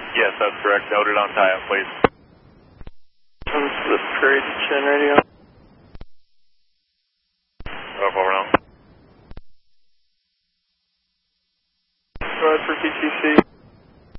Yes, that's correct. Noted on tie-up, please. Comes to the Prairie du Chien radio. Over now. Go ahead for PTC.